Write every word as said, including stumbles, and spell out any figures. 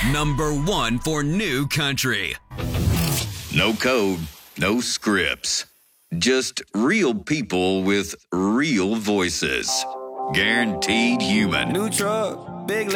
Number one for new country. No code, no scripts. Just real people with real voices. Guaranteed human. New truck, big